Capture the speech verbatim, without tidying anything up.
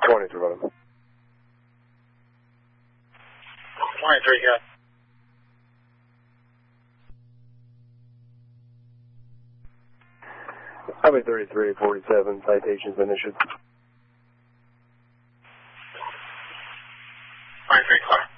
twenty-three, brother. twenty-three, yeah. Highway thirty-three forty-seven, citations been issued. twenty-three, clear.